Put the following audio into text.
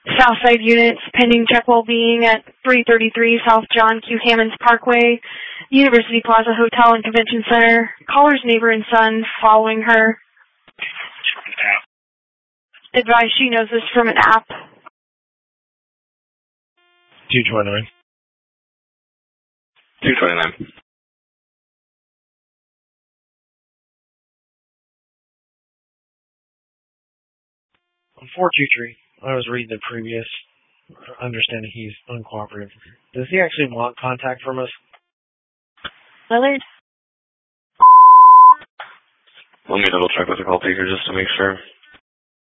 Southside units, pending check well-being at 333 South John Q. Hammonds Parkway, University Plaza Hotel and Convention Center. Caller's neighbor and son following her. Advise she knows this from an app. 229. 229. On 423, I was reading the previous, understanding he's uncooperative. Does he actually want contact from us? Willard? Let me double check with the call taker just to make sure.